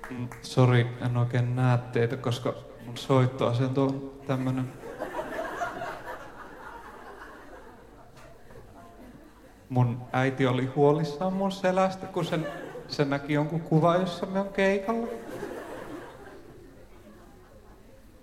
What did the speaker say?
Sori, en oikein näe teitä, koska mun soittoasento on tämmönen. Mun äiti oli huolissaan mun selästä, kun sen näki jonkun kuvan, jossa me on keikalla.